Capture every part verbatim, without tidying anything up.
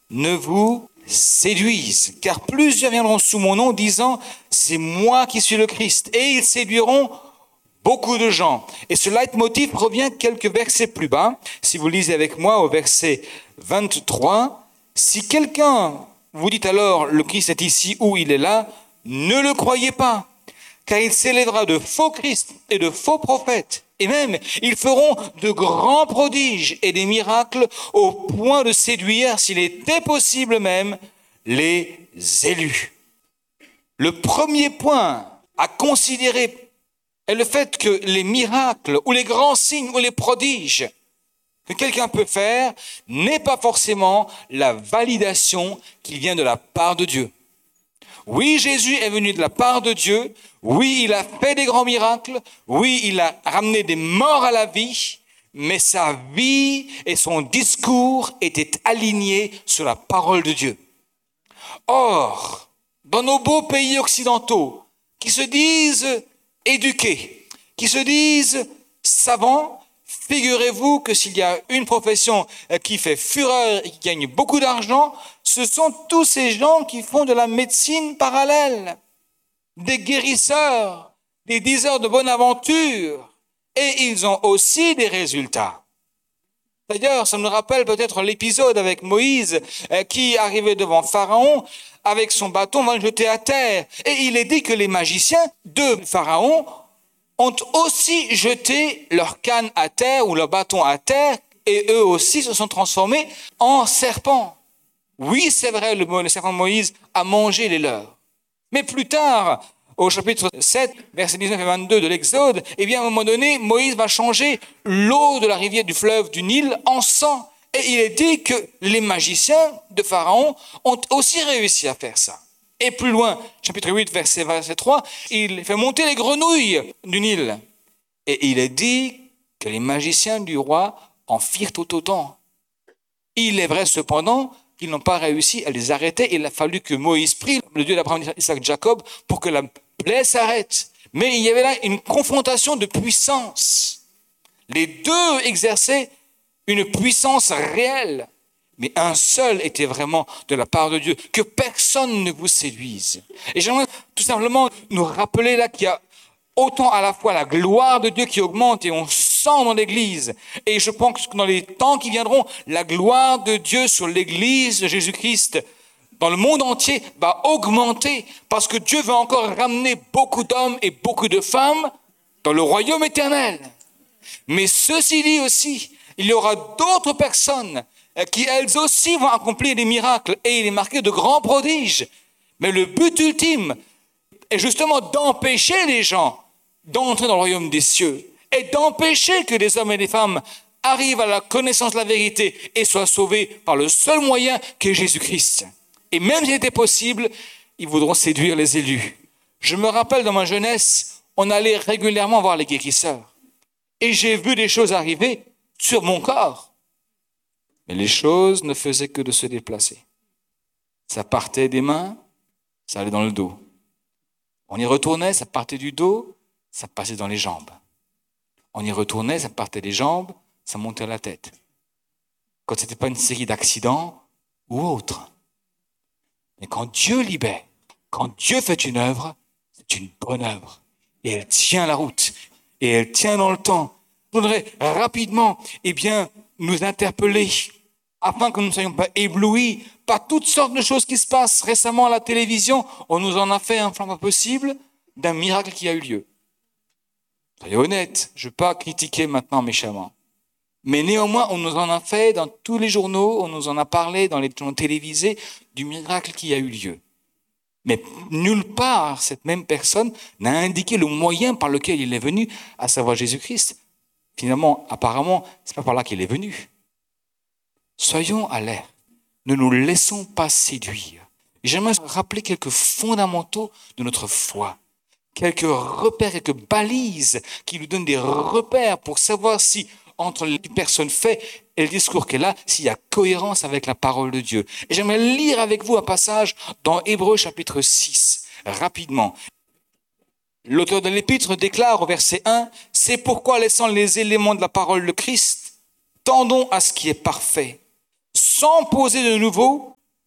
ne vous séduisent. Car plusieurs viendront sous mon nom disant « c'est moi qui suis le Christ » et ils séduiront beaucoup de gens. Et ce leitmotiv revient quelques versets plus bas. Si vous lisez avec moi au verset vingt-trois, « Si quelqu'un vous dit alors le Christ est ici ou il est là, ne le croyez pas, car il s'élèvera de faux Christ et de faux prophètes. Et même, ils feront de grands prodiges et des miracles au point de séduire, s'il était possible même, les élus. » Le premier point à considérer est le fait que les miracles ou les grands signes ou les prodiges que quelqu'un peut faire n'est pas forcément la validation qui vient de la part de Dieu. Oui, Jésus est venu de la part de Dieu. Oui, il a fait des grands miracles. Oui, il a ramené des morts à la vie. Mais sa vie et son discours étaient alignés sur la parole de Dieu. Or, dans nos beaux pays occidentaux, qui se disent éduqués, qui se disent savants, figurez-vous que s'il y a une profession qui fait fureur et qui gagne beaucoup d'argent, ce sont tous ces gens qui font de la médecine parallèle, des guérisseurs, des diseurs de bonne aventure, et ils ont aussi des résultats. D'ailleurs, ça nous rappelle peut-être l'épisode avec Moïse qui arrivait devant Pharaon avec son bâton, va le jeter à terre. Et il est dit que les magiciens de Pharaon ont aussi jeté leur canne à terre ou leur bâton à terre et eux aussi se sont transformés en serpents. Oui, c'est vrai, le, le serpent de Moïse a mangé les leurs. Mais plus tard, au chapitre sept, versets dix-neuf et vingt-deux de l'Exode, eh bien, à un moment donné, Moïse va changer l'eau de la rivière du fleuve du Nil en sang. Et il est dit que les magiciens de Pharaon ont aussi réussi à faire ça. Et plus loin, chapitre huit, verset vingt-trois, il fait monter les grenouilles du Nil. Et il est dit que les magiciens du roi en firent tout autant. Il est vrai cependant qu'ils n'ont pas réussi à les arrêter. Il a fallu que Moïse prie le Dieu d'Abraham, Isaac, Jacob pour que la plaie s'arrête. Mais il y avait là une confrontation de puissance. Les deux exerçaient une puissance réelle. Mais un seul était vraiment de la part de Dieu. Que personne ne vous séduise. Et j'aimerais tout simplement nous rappeler là qu'il y a autant à la fois la gloire de Dieu qui augmente et on sent dans l'Église. Et je pense que dans les temps qui viendront, la gloire de Dieu sur l'Église de Jésus-Christ dans le monde entier va augmenter parce que Dieu va encore ramener beaucoup d'hommes et beaucoup de femmes dans le royaume éternel. Mais ceci dit aussi, il y aura d'autres personnes qui elles aussi vont accomplir des miracles et il est marqué de grands prodiges. Mais le but ultime est justement d'empêcher les gens d'entrer dans le royaume des cieux et d'empêcher que des hommes et des femmes arrivent à la connaissance de la vérité et soient sauvés par le seul moyen qu'est Jésus-Christ. Et même s'il était possible, ils voudront séduire les élus. Je me rappelle dans ma jeunesse, on allait régulièrement voir les guérisseurs. Et j'ai vu des choses arriver sur mon corps. Mais les choses ne faisaient que de se déplacer. Ça partait des mains, ça allait dans le dos. On y retournait, ça partait du dos, ça passait dans les jambes. On y retournait, ça partait des jambes, ça montait à la tête. Quand ce n'était pas une série d'accidents ou autre. Mais quand Dieu libère, quand Dieu fait une œuvre, c'est une bonne œuvre. Et elle tient la route. Et elle tient dans le temps. Je voudrais rapidement, eh bien, nous interpeller afin que nous ne soyons pas éblouis par toutes sortes de choses qui se passent. Récemment à la télévision, on nous en a fait un flambeau possible d'un miracle qui a eu lieu. Soyez honnêtes, je ne veux pas critiquer maintenant méchamment. Mais néanmoins, on nous en a fait dans tous les journaux, on nous en a parlé dans les journaux télévisés du miracle qui a eu lieu. Mais nulle part, cette même personne n'a indiqué le moyen par lequel il est venu, à savoir Jésus-Christ. Finalement, apparemment, ce n'est pas par là qu'il est venu. Soyons alertes. Ne nous laissons pas séduire. J'aimerais rappeler quelques fondamentaux de notre foi. Quelques repères, quelques balises qui nous donnent des repères pour savoir si, entre les personnes faites et le discours qu'elle a, s'il y a cohérence avec la parole de Dieu. Et j'aimerais lire avec vous un passage dans Hébreux chapitre six, rapidement. L'auteur de l'épître déclare au verset un, « C'est pourquoi, laissant les éléments de la parole de Christ, tendons à ce qui est parfait, sans poser de nouveau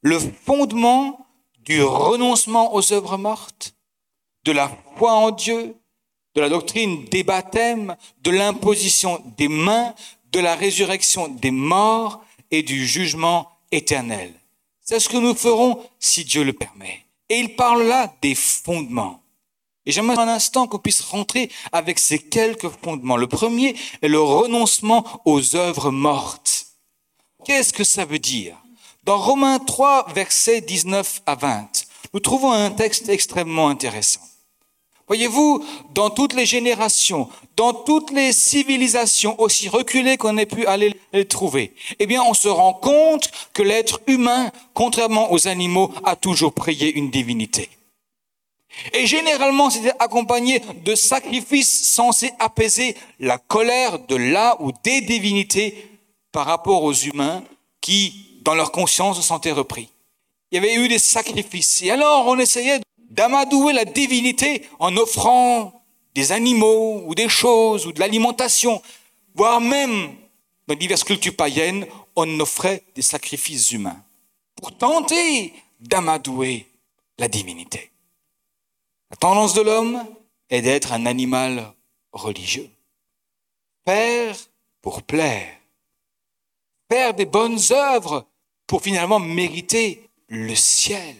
le fondement du renoncement aux œuvres mortes, de la foi en Dieu, de la doctrine des baptêmes, de l'imposition des mains, de la résurrection des morts et du jugement éternel. C'est ce que nous ferons si Dieu le permet. Et il parle là des fondements. Et j'aimerais un instant qu'on puisse rentrer avec ces quelques fondements. Le premier est le renoncement aux œuvres mortes. Qu'est-ce que ça veut dire? Dans Romains trois, versets dix-neuf à vingt, nous trouvons un texte extrêmement intéressant. Voyez-vous, dans toutes les générations, dans toutes les civilisations aussi reculées qu'on ait pu aller les trouver, eh bien, on se rend compte que l'être humain, contrairement aux animaux, a toujours prié une divinité. Et généralement, c'était accompagné de sacrifices censés apaiser la colère de la ou des divinités par rapport aux humains qui, dans leur conscience, se sentaient repris. Il y avait eu des sacrifices. Et alors, on essayait d'amadouer la divinité en offrant des animaux ou des choses ou de l'alimentation, voire même, dans diverses cultures païennes, on offrait des sacrifices humains pour tenter d'amadouer la divinité. La tendance de l'homme est d'être un animal religieux. Faire pour plaire. Faire des bonnes œuvres pour finalement mériter le ciel.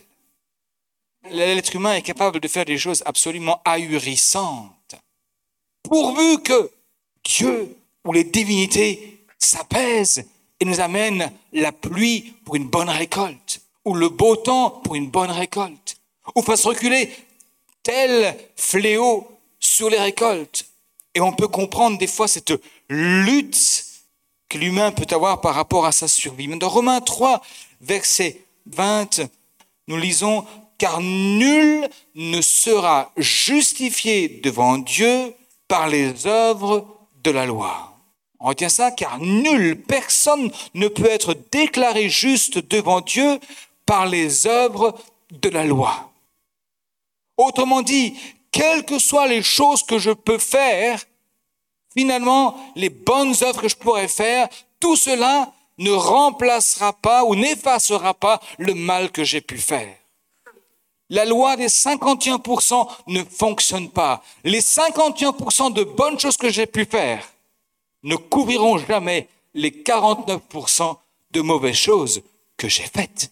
L'être humain est capable de faire des choses absolument ahurissantes, pourvu que Dieu ou les divinités s'apaisent et nous amènent la pluie pour une bonne récolte, ou le beau temps pour une bonne récolte, ou fassent reculer tel fléau sur les récoltes. Et on peut comprendre des fois cette lutte que l'humain peut avoir par rapport à sa survie. Mais dans Romains trois, verset vingt, nous lisons « Car nul ne sera justifié devant Dieu par les œuvres de la loi. » On retient ça, car nul, personne ne peut être déclaré juste devant Dieu par les œuvres de la loi. Autrement dit, quelles que soient les choses que je peux faire, finalement, les bonnes œuvres que je pourrais faire, tout cela ne remplacera pas ou n'effacera pas le mal que j'ai pu faire. La loi des cinquante et un pour cent ne fonctionne pas. Les cinquante et un pour cent de bonnes choses que j'ai pu faire ne couvriront jamais les quarante-neuf pour cent de mauvaises choses que j'ai faites.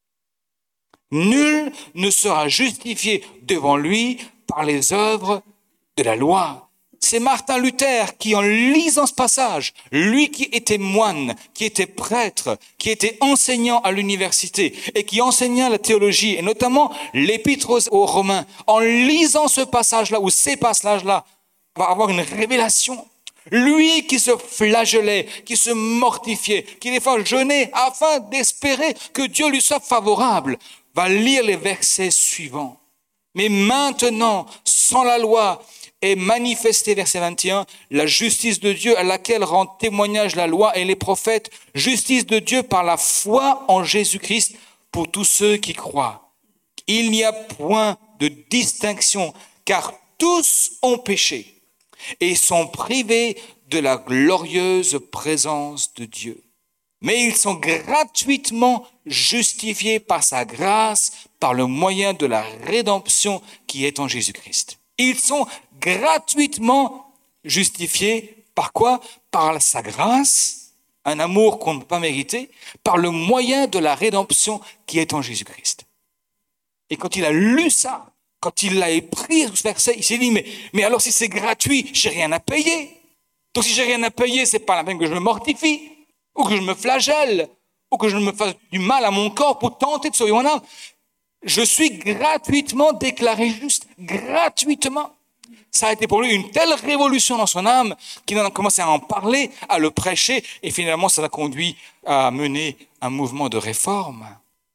Nul ne sera justifié devant lui par les œuvres de la loi. C'est Martin Luther qui, en lisant ce passage, lui qui était moine, qui était prêtre, qui était enseignant à l'université et qui enseignait la théologie, et notamment l'épître aux Romains, en lisant ce passage-là ou ces passages-là, va avoir une révélation. Lui qui se flagellait, qui se mortifiait, qui des fois jeûnait afin d'espérer que Dieu lui soit favorable, va lire les versets suivants. Mais maintenant, sans la loi, est manifestée, verset vingt et un, la justice de Dieu à laquelle rend témoignage la loi et les prophètes, justice de Dieu par la foi en Jésus-Christ pour tous ceux qui croient. Il n'y a point de distinction, car tous ont péché et sont privés de la glorieuse présence de Dieu. Mais ils sont gratuitement justifiés par sa grâce, par le moyen de la rédemption qui est en Jésus-Christ. Ils sont gratuitement justifiés par quoi? Par sa grâce, un amour qu'on ne peut pas mériter, par le moyen de la rédemption qui est en Jésus-Christ. Et quand il a lu ça, quand il l'a pris ce verset, il s'est dit, mais, mais alors si c'est gratuit, j'ai rien à payer. Donc si j'ai rien à payer, c'est pas la peine que je me mortifie, ou que je me flagelle, ou que je me fasse du mal à mon corps pour tenter de sauver mon âme. Je suis gratuitement déclaré juste, gratuitement. Ça a été pour lui une telle révolution dans son âme qu'il en a commencé à en parler, à le prêcher, et finalement ça l'a conduit à mener un mouvement de réforme.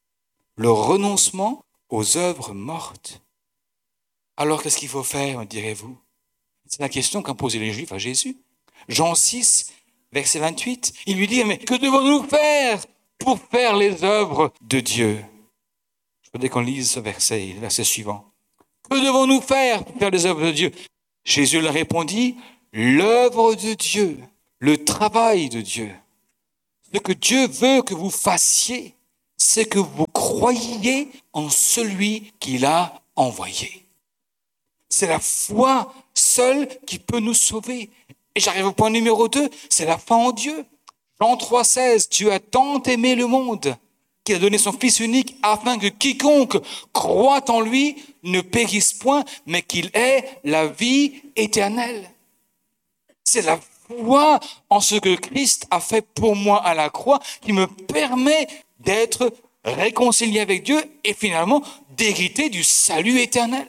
Le renoncement aux œuvres mortes. Alors qu'est-ce qu'il faut faire, direz-vous? C'est la question qu'ont posé les Juifs à Jésus. Jean six, verset vingt-huit, il lui dit, mais que devons-nous faire pour faire les œuvres de Dieu? Je voudrais qu'on lise ce verset, le verset suivant. Que devons-nous faire pour faire les œuvres de Dieu? Jésus leur répondit, l'œuvre de Dieu, le travail de Dieu, ce que Dieu veut que vous fassiez, c'est que vous croyiez en celui qu'il a envoyé. C'est la foi seule qui peut nous sauver. Et j'arrive au point numéro deux, c'est la foi en Dieu. Jean trois seize, Dieu a tant aimé le monde qu'il a donné son Fils unique afin que quiconque croit en lui ne périsse point, mais qu'il ait la vie éternelle. C'est la foi en ce que Christ a fait pour moi à la croix qui me permet d'être réconcilié avec Dieu et finalement d'hériter du salut éternel.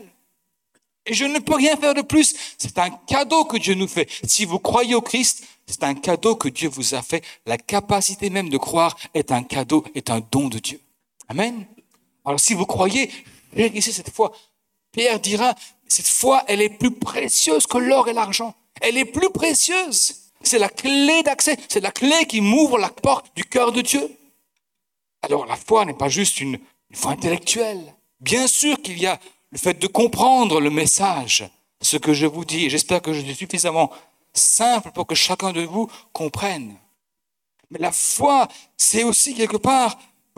Et je ne peux rien faire de plus. C'est un cadeau que Dieu nous fait. Si vous croyez au Christ, c'est un cadeau que Dieu vous a fait. La capacité même de croire est un cadeau, est un don de Dieu. Amen. Alors si vous croyez, vérifiez cette foi. Pierre dira, cette foi, elle est plus précieuse que l'or et l'argent. Elle est plus précieuse. C'est la clé d'accès. C'est la clé qui m'ouvre la porte du cœur de Dieu. Alors la foi n'est pas juste une, une foi intellectuelle. Bien sûr qu'il y a le fait de comprendre le message, ce que je vous dis. J'espère que je suis suffisamment simple pour que chacun de vous comprenne. Mais la foi, c'est aussi quelque part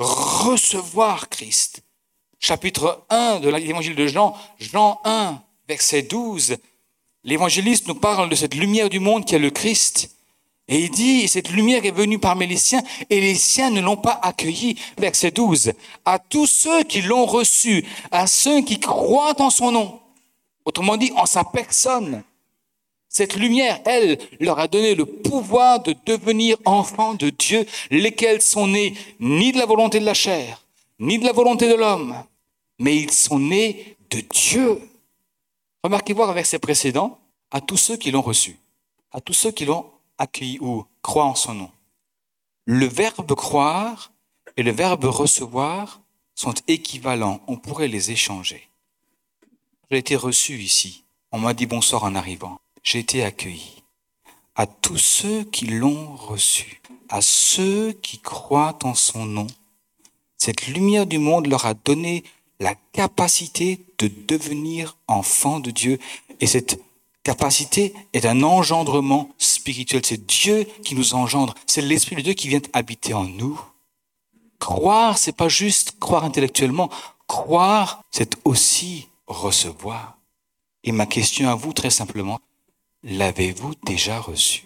recevoir Christ. Chapitre un de l'évangile de Jean, Jean un, verset douze, l'évangéliste nous parle de cette lumière du monde qui est le Christ. Et il dit, cette lumière est venue parmi les siens et les siens ne l'ont pas accueillie. Verset douze. À tous ceux qui l'ont reçu, à ceux qui croient en son nom, autrement dit, en sa personne, cette lumière, elle, leur a donné le pouvoir de devenir enfants de Dieu, lesquels sont nés ni de la volonté de la chair, ni de la volonté de l'homme, mais ils sont nés de Dieu. Remarquez voir au verset précédent, à tous ceux qui l'ont reçu, à tous ceux qui l'ont accueilli ou croient en son nom. Le verbe croire et le verbe recevoir sont équivalents. On pourrait les échanger. J'ai été reçu ici. On m'a dit bonsoir en arrivant. J'ai été accueilli. À tous ceux qui l'ont reçu, à ceux qui croient en son nom, cette lumière du monde leur a donné la capacité de devenir enfants de Dieu. Et cette capacité est un engendrement spirituel. C'est Dieu qui nous engendre. C'est l'Esprit de Dieu qui vient habiter en nous. Croire, c'est pas juste croire intellectuellement. Croire, c'est aussi recevoir. Et ma question à vous, très simplement, l'avez-vous déjà reçu?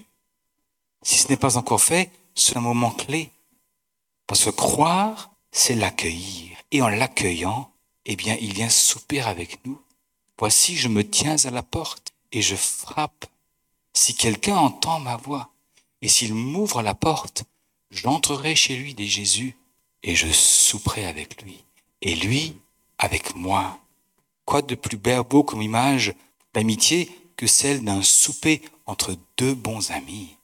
Si ce n'est pas encore fait, c'est un moment clé. Parce que croire, c'est l'accueillir. Et en l'accueillant, eh bien, il vient souper avec nous. Voici, je me tiens à la porte. Et je frappe. Si quelqu'un entend ma voix, et s'il m'ouvre la porte, j'entrerai chez lui, dit Jésus, et je souperai avec lui, et lui avec moi. Quoi de plus beau comme image d'amitié que celle d'un souper entre deux bons amis?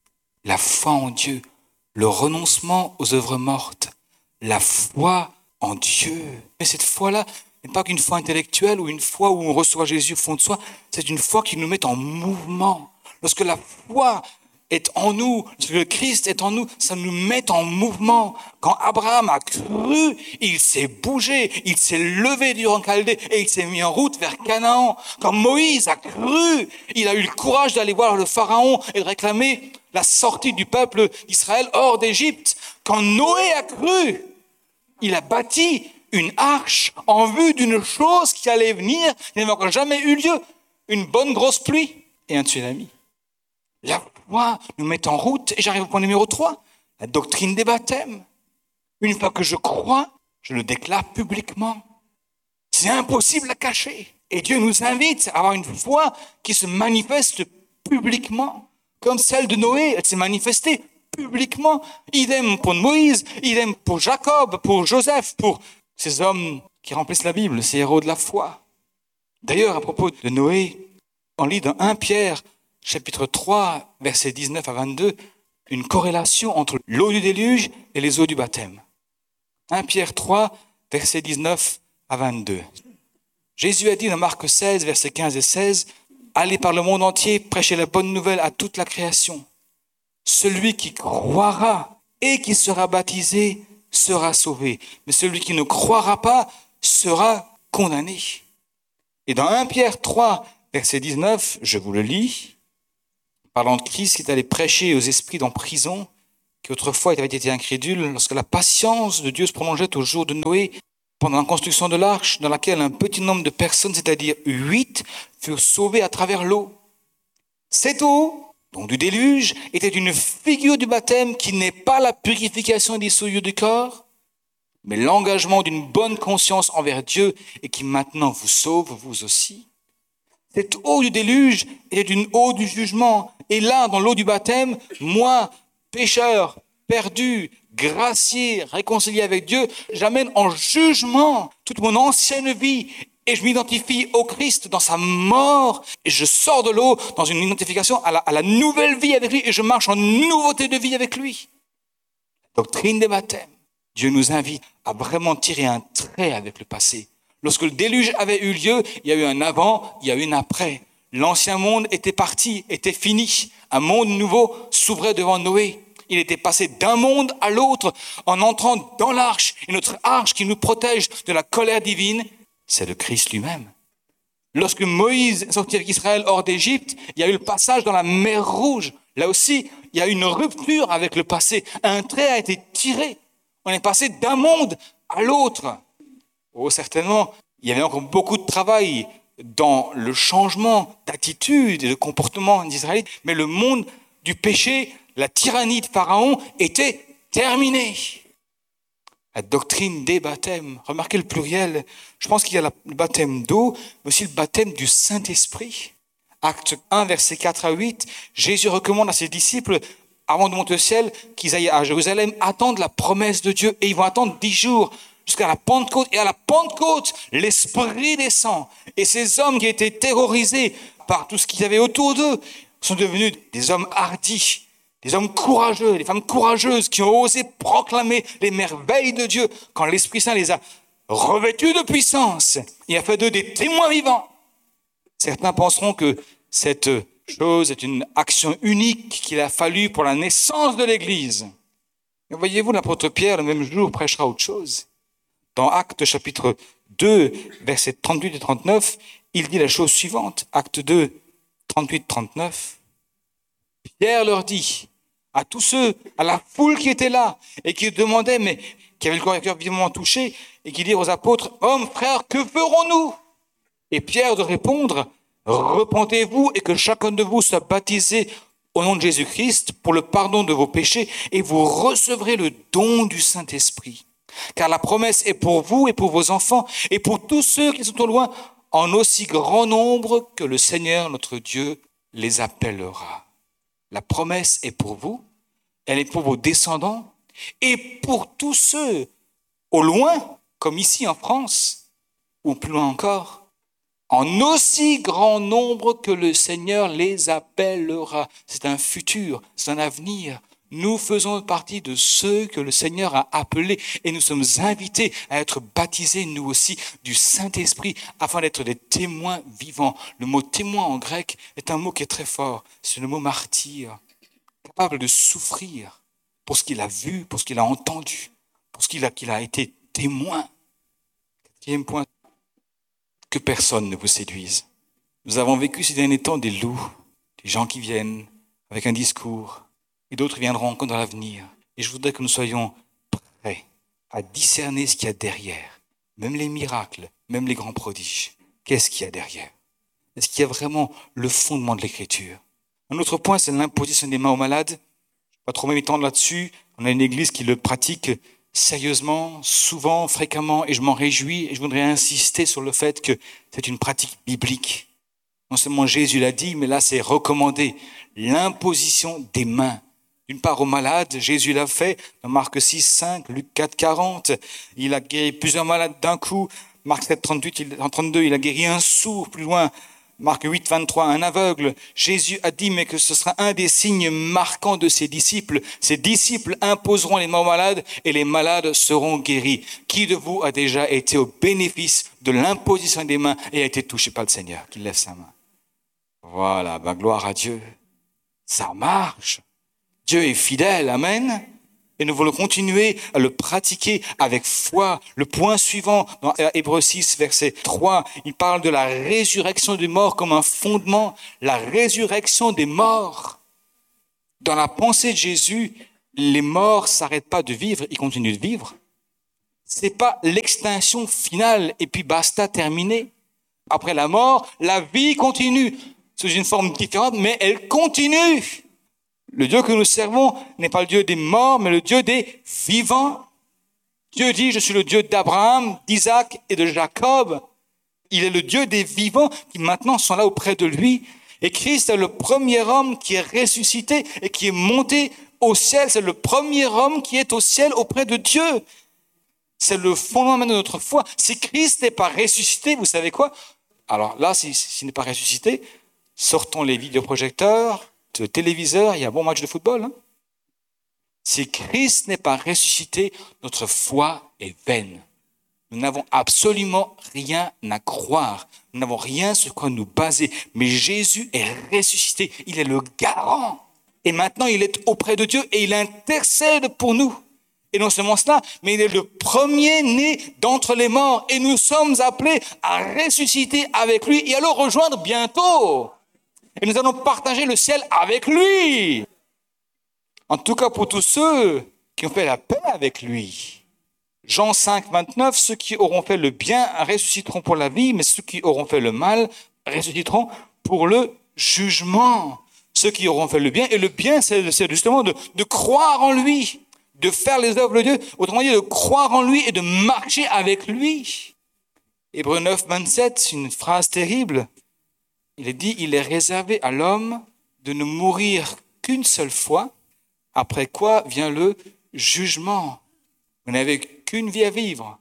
La foi en Dieu, le renoncement aux œuvres mortes, la foi en Dieu. Mais cette foi-là, n'est pas qu'une foi intellectuelle ou une foi où on reçoit Jésus au fond de soi, c'est une foi qui nous met en mouvement. Lorsque la foi est en nous, lorsque le Christ est en nous, ça nous met en mouvement. Quand Abraham a cru, il s'est bougé, il s'est levé du Ur Chaldée et il s'est mis en route vers Canaan. Quand Moïse a cru, il a eu le courage d'aller voir le Pharaon et de réclamer la sortie du peuple d'Israël hors d'Égypte. Quand Noé a cru, il a bâti une arche en vue d'une chose qui allait venir, qui n'avait encore jamais eu lieu, une bonne grosse pluie et un tsunami. La foi nous met en route, et j'arrive au point numéro trois, la doctrine des baptêmes. Une fois que je crois, je le déclare publiquement. C'est impossible à cacher. Et Dieu nous invite à avoir une foi qui se manifeste publiquement, comme celle de Noé, elle s'est manifestée publiquement. Idem pour Moïse, idem pour Jacob, pour Joseph, pour ces hommes qui remplissent la Bible, ces héros de la foi. D'ailleurs, à propos de Noé, on lit dans premier Pierre, chapitre trois, versets dix-neuf à vingt-deux, une corrélation entre l'eau du déluge et les eaux du baptême. premier Pierre trois, versets dix-neuf à vingt-deux. Jésus a dit dans Marc seize, versets quinze et seize, « Allez par le monde entier, prêchez la bonne nouvelle à toute la création. Celui qui croira et qui sera baptisé sera sauvé, mais celui qui ne croira pas sera condamné. » Et dans premier Pierre trois, verset dix-neuf, je vous le lis, parlant de Christ qui est allé prêcher aux esprits en prison, qui autrefois avait été incrédule, lorsque la patience de Dieu se prolongeait au jour de Noé, pendant la construction de l'arche, dans laquelle un petit nombre de personnes, c'est-à-dire huit, furent sauvées à travers l'eau. Cette eau, donc du déluge, était une figure du baptême qui n'est pas la purification des souillures du corps, mais l'engagement d'une bonne conscience envers Dieu et qui maintenant vous sauve, vous aussi. Cette eau du déluge était une eau du jugement. Et là, dans l'eau du baptême, moi, pécheur, perdu, gracié, réconcilié avec Dieu, j'amène en jugement toute mon ancienne vie et je m'identifie au Christ dans sa mort et je sors de l'eau dans une identification à la, à la nouvelle vie avec lui et je marche en nouveauté de vie avec lui. Doctrine des baptêmes. Dieu nous invite à vraiment tirer un trait avec le passé. Lorsque le déluge avait eu lieu, il y a eu un avant, il y a eu un après. L'ancien monde était parti, était fini. Un monde nouveau s'ouvrait devant Noé. Il était passé d'un monde à l'autre en entrant dans l'arche. Et notre arche qui nous protège de la colère divine, c'est le Christ lui-même. Lorsque Moïse est sorti avec Israël hors d'Égypte, il y a eu le passage dans la mer Rouge. Là aussi, il y a eu une rupture avec le passé. Un trait a été tiré. On est passé d'un monde à l'autre. Oh, certainement, il y avait encore beaucoup de travail dans le changement d'attitude et de comportement d'Israël, mais le monde du péché, la tyrannie de Pharaon était terminée. La doctrine des baptêmes, remarquez le pluriel, je pense qu'il y a le baptême d'eau, mais aussi le baptême du Saint-Esprit. Acte un, versets quatre à huit, Jésus recommande à ses disciples, avant de monter au ciel, qu'ils aillent à Jérusalem, attendre la promesse de Dieu, et ils vont attendre dix jours, jusqu'à la Pentecôte. Et à la Pentecôte, l'Esprit descend. Et ces hommes qui étaient terrorisés par tout ce qu'il y avait autour d'eux sont devenus des hommes hardis, des hommes courageux, des femmes courageuses qui ont osé proclamer les merveilles de Dieu quand l'Esprit Saint les a revêtus de puissance et a fait d'eux des témoins vivants. Certains penseront que cette chose est une action unique qu'il a fallu pour la naissance de l'Église. Mais voyez-vous, l'apôtre Pierre, le même jour, prêchera autre chose. Dans Actes chapitre deux, versets trente-huit et trente-neuf, il dit la chose suivante. Acte deux, trente-huit trente-neuf. Pierre leur dit à tous ceux, à la foule qui était là et qui demandaient, mais qui avaient le cœur vivement touché, et qui dirent aux apôtres, « Hommes, frères, que ferons-nous » Et Pierre de répondre, « Repentez-vous et que chacun de vous soit baptisé au nom de Jésus-Christ pour le pardon de vos péchés et vous recevrez le don du Saint-Esprit. Car la promesse est pour vous et pour vos enfants et pour tous ceux qui sont au loin, en aussi grand nombre que le Seigneur, notre Dieu, les appellera. » La promesse est pour vous, elle est pour vos descendants et pour tous ceux au loin, comme ici en France, ou plus loin encore, en aussi grand nombre que le Seigneur les appellera. C'est un futur, c'est un avenir. Nous faisons partie de ceux que le Seigneur a appelés et nous sommes invités à être baptisés, nous aussi, du Saint-Esprit afin d'être des témoins vivants. Le mot témoin en grec est un mot qui est très fort. C'est le mot martyr, capable de souffrir pour ce qu'il a vu, pour ce qu'il a entendu, pour ce qu'il a, qu'il a été témoin. Quatrième point, que personne ne vous séduise. Nous avons vécu ces derniers temps des loups, des gens qui viennent avec un discours, et d'autres viendront encore dans l'avenir. Et je voudrais que nous soyons prêts à discerner ce qu'il y a derrière. Même les miracles, même les grands prodiges. Qu'est-ce qu'il y a derrière? Est-ce qu'il y a vraiment le fondement de l'Écriture? Un autre point, c'est l'imposition des mains aux malades. Je ne vais pas trop m'étendre là-dessus. On a une église qui le pratique sérieusement, souvent, fréquemment, et je m'en réjouis. Et je voudrais insister sur le fait que c'est une pratique biblique. Non seulement Jésus l'a dit, mais là c'est recommandé. L'imposition des mains. D'une part aux malades, Jésus l'a fait dans Marc six, cinq, Luc quatre, quarante. Il a guéri plusieurs malades d'un coup. Marc sept, trente-huit, trente-deux, il a guéri un sourd. Plus loin, Marc huit, vingt-trois, un aveugle. Jésus a dit, mais que ce sera un des signes marquants de ses disciples. Ses disciples imposeront les mains aux malades et les malades seront guéris. Qui de vous a déjà été au bénéfice de l'imposition des mains et a été touché par le Seigneur? Qu'il lève sa main. Voilà, ben gloire à Dieu. Ça marche. Dieu est fidèle, amen. Et nous voulons continuer à le pratiquer avec foi. Le point suivant, dans Hébreux six, verset trois, il parle de la résurrection des morts comme un fondement. La résurrection des morts. Dans la pensée de Jésus, les morts s'arrêtent pas de vivre, ils continuent de vivre. C'est pas l'extinction finale et puis basta, terminé. Après la mort, la vie continue sous une forme différente, mais elle continue. Le Dieu que nous servons n'est pas le Dieu des morts, mais le Dieu des vivants. Dieu dit, je suis le Dieu d'Abraham, d'Isaac et de Jacob. Il est le Dieu des vivants qui maintenant sont là auprès de lui. Et Christ est le premier homme qui est ressuscité et qui est monté au ciel. C'est le premier homme qui est au ciel auprès de Dieu. C'est le fondement de notre foi. Si Christ n'est pas ressuscité, vous savez quoi? Alors là, s'il si, si n'est pas ressuscité, sortons les vidéoprojecteurs, le téléviseur, il y a un bon match de football. Hein? Si Christ n'est pas ressuscité, notre foi est vaine. Nous n'avons absolument rien à croire. Nous n'avons rien sur quoi nous baser. Mais Jésus est ressuscité. Il est le garant. Et maintenant, il est auprès de Dieu et il intercède pour nous. Et non seulement cela, mais il est le premier-né d'entre les morts. Et nous sommes appelés à ressusciter avec lui et à le rejoindre bientôt. Et nous allons partager le ciel avec lui. En tout cas, pour tous ceux qui ont fait la paix avec lui. Jean cinq, vingt-neuf, ceux qui auront fait le bien ressusciteront pour la vie, mais ceux qui auront fait le mal ressusciteront pour le jugement. Ceux qui auront fait le bien, et le bien, c'est, c'est justement de, de croire en lui, de faire les œuvres de Dieu, autrement dit, de croire en lui et de marcher avec lui. Hébreux neuf, vingt-sept, c'est une phrase terrible. Il est dit, il est réservé à l'homme de ne mourir qu'une seule fois, après quoi vient le jugement. Vous n'avez qu'une vie à vivre.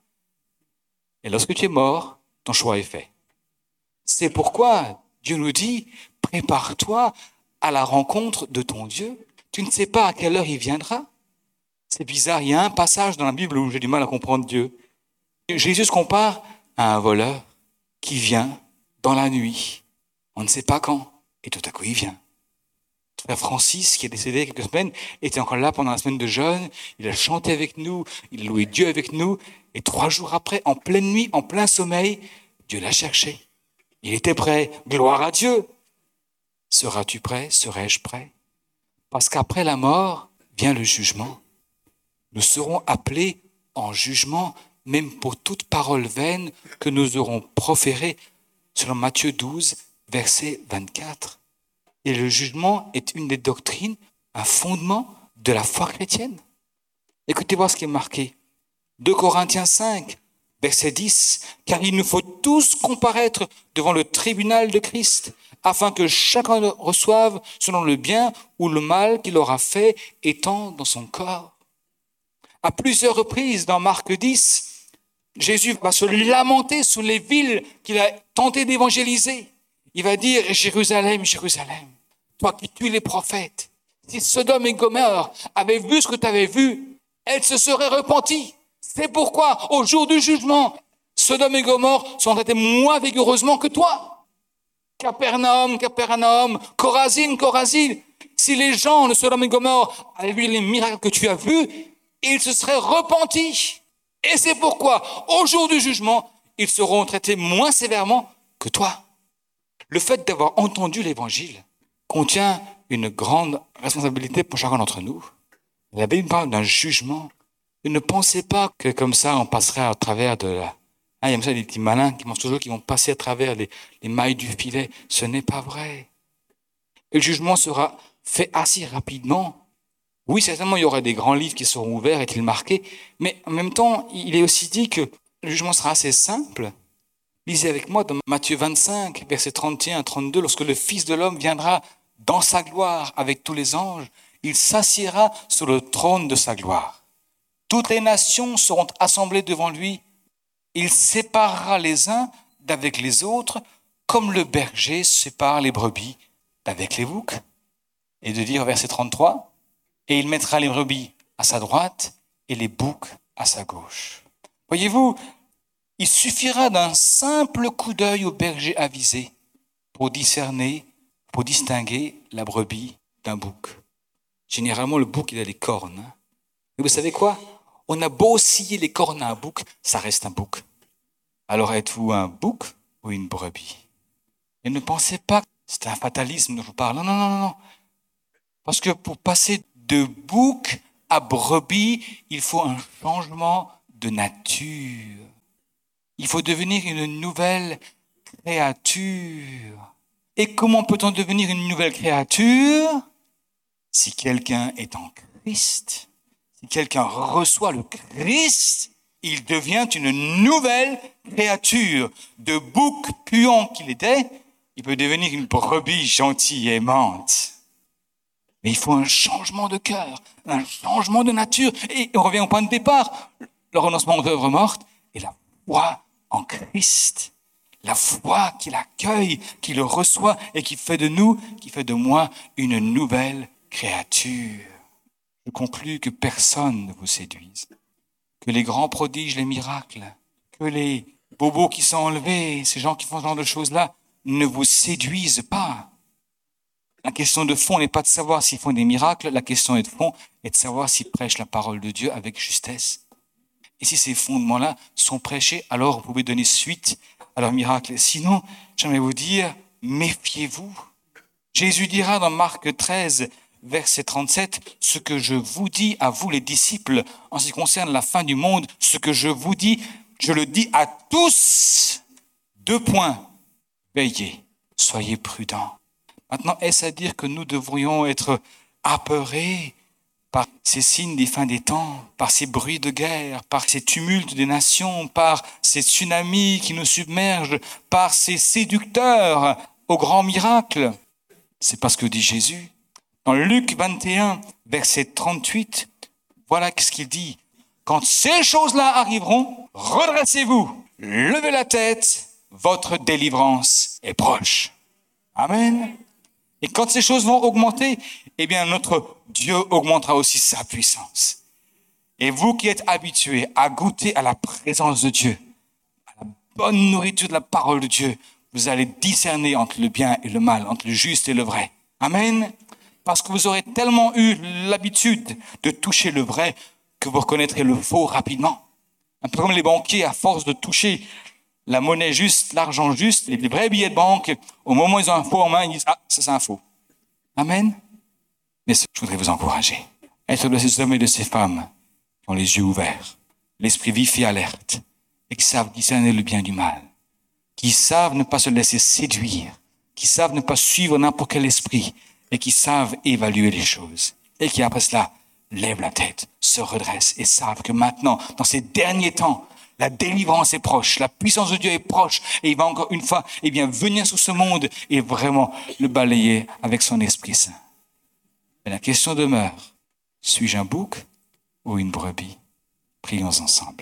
Et lorsque tu es mort, ton choix est fait. C'est pourquoi Dieu nous dit, prépare-toi à la rencontre de ton Dieu. Tu ne sais pas à quelle heure il viendra. C'est bizarre, il y a un passage dans la Bible où j'ai du mal à comprendre Dieu. Jésus se compare à un voleur qui vient dans la nuit. On ne sait pas quand. Et tout à coup, il vient. Frère Francis, qui est décédé il y a quelques semaines, était encore là pendant la semaine de jeûne. Il a chanté avec nous, il a loué Dieu avec nous. Et trois jours après, en pleine nuit, en plein sommeil, Dieu l'a cherché. Il était prêt. Gloire à Dieu. Seras-tu prêt? Serai-je prêt? Parce qu'après la mort vient le jugement. Nous serons appelés en jugement, même pour toute parole vaine que nous aurons proférée, selon Matthieu douze, verset vingt-quatre. Et le jugement est une des doctrines, un fondement de la foi chrétienne. Écoutez voir ce qui est marqué. deux Corinthiens cinq, verset dix. Car il nous faut tous comparaître devant le tribunal de Christ, afin que chacun reçoive selon le bien ou le mal qu'il aura fait étant dans son corps. À plusieurs reprises dans Marc dix, Jésus va se lamenter sur les villes qu'il a tenté d'évangéliser. Il va dire, Jérusalem, Jérusalem, toi qui tues les prophètes, si Sodome et Gomorrhe avaient vu ce que tu avais vu, elles se seraient repenties. C'est pourquoi, au jour du jugement, Sodome et Gomorrhe sont traités moins vigoureusement que toi. Capernaum, Capernaum, Chorazine, Chorazine, si les gens de Sodome et Gomorrhe avaient vu les miracles que tu as vus, ils se seraient repentis. Et c'est pourquoi, au jour du jugement, ils seront traités moins sévèrement que toi. Le fait d'avoir entendu l'évangile contient une grande responsabilité pour chacun d'entre nous. La Bible parle d'un jugement. Et ne pensez pas que comme ça, on passerait à travers de la... Hein, il y a ça des petits malins qui pensent toujours qu'ils vont passer à travers les, les mailles du filet. Ce n'est pas vrai. Et le jugement sera fait assez rapidement. Oui, certainement, il y aura des grands livres qui seront ouverts, est-il marqué, mais en même temps, il est aussi dit que le jugement sera assez simple. Lisez avec moi dans Matthieu vingt-cinq, versets trente et un à trente-deux, lorsque le Fils de l'homme viendra dans sa gloire avec tous les anges, il s'assiera sur le trône de sa gloire. Toutes les nations seront assemblées devant lui. Il séparera les uns d'avec les autres, comme le berger sépare les brebis d'avec les boucs. Et de dire, verset trente-trois, et il mettra les brebis à sa droite et les boucs à sa gauche. Voyez-vous, il suffira d'un simple coup d'œil au berger avisé pour discerner, pour distinguer la brebis d'un bouc. Généralement, le bouc, il a des cornes. Hein. Mais vous savez quoi? On a beau scier les cornes à un bouc, ça reste un bouc. Alors êtes-vous un bouc ou une brebis? Et ne pensez pas que c'est un fatalisme dont je vous parle. Non, non, non, non. Parce que pour passer de bouc à brebis, il faut un changement de nature. Il faut devenir une nouvelle créature. Et comment peut-on devenir une nouvelle créature? Si quelqu'un est en Christ, si quelqu'un reçoit le Christ, il devient une nouvelle créature. De bouc puant qu'il était, il peut devenir une brebis gentille et aimante. Mais il faut un changement de cœur, un changement de nature. Et on revient au point de départ, le renoncement aux œuvres mortes et la foi en Christ. La foi qui l'accueille, qui le reçoit et qui fait de nous, qui fait de moi une nouvelle créature. Je conclus que personne ne vous séduise, que les grands prodiges, les miracles, que les bobos qui sont enlevés, ces gens qui font ce genre de choses-là, ne vous séduisent pas. La question de fond n'est pas de savoir s'ils font des miracles, la question de fond est de savoir s'ils prêchent la parole de Dieu avec justesse. Et si ces fondements-là sont prêchés, alors vous pouvez donner suite à leurs miracles. Sinon, j'aimerais vous dire, méfiez-vous. Jésus dira dans Marc treize, verset trente-sept, « Ce que je vous dis à vous les disciples, en ce qui concerne la fin du monde, ce que je vous dis, je le dis à tous. » Deux points. Veillez, soyez prudents. Maintenant, est-ce à dire que nous devrions être apeurés par ces signes des fins des temps, par ces bruits de guerre, par ces tumultes des nations, par ces tsunamis qui nous submergent, par ces séducteurs aux grands miracles? C'est pas ce que dit Jésus. Dans Luc vingt et un, verset trente-huit, voilà ce qu'il dit. « Quand ces choses-là arriveront, redressez-vous, levez la tête, votre délivrance est proche. » Amen. Et quand ces choses vont augmenter, eh bien notre Dieu augmentera aussi sa puissance. Et vous qui êtes habitués à goûter à la présence de Dieu, à la bonne nourriture de la parole de Dieu, vous allez discerner entre le bien et le mal, entre le juste et le vrai. Amen. Parce que vous aurez tellement eu l'habitude de toucher le vrai que vous reconnaîtrez le faux rapidement. Un peu comme les banquiers, à force de toucher la monnaie juste, l'argent juste, les vrais billets de banque, au moment où ils ont un faux en main, ils disent « Ah, ça c'est un faux. » Amen. Mais je voudrais vous encourager. Être de ces hommes et de ces femmes qui ont les yeux ouverts, l'esprit vif et alerte, et qui savent discerner le bien du mal, qui savent ne pas se laisser séduire, qui savent ne pas suivre n'importe quel esprit, et qui savent évaluer les choses, et qui après cela lèvent la tête, se redressent et savent que maintenant, dans ces derniers temps, la délivrance est proche, la puissance de Dieu est proche, et il va encore une fois, eh bien, venir sur ce monde et vraiment le balayer avec son Esprit Saint. Mais la question demeure, suis-je un bouc ou une brebis? Prions ensemble.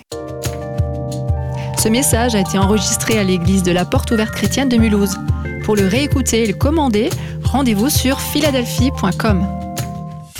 Ce message a été enregistré à l'église de la Porte Ouverte Chrétienne de Mulhouse. Pour le réécouter et le commander, rendez-vous sur philadelphie point com.